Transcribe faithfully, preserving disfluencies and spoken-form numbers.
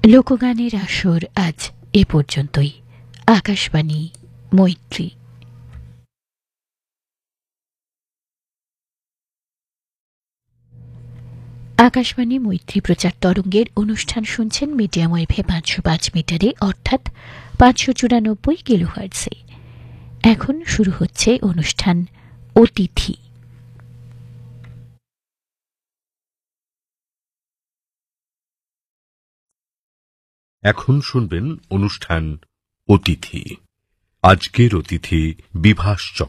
লোকগানের আসর আজ এ পর্যন্তই। আকাশবাণী মৈত্রী। আকাশবাণী মৈত্রী প্রচার তরঙ্গের অনুষ্ঠান শুনছেন মিডিয়াম ওয়েভে পাঁচশো পাঁচ মিটারে, অর্থাৎ পাঁচশো চুরানব্বই কিলোহার্টসে। এখন শুরু হচ্ছে অনুষ্ঠান অতিথি। এখন শুনবেন অনুষ্ঠান অতিথি। আজকের অতিথি বিভাস চক্রবর্তী।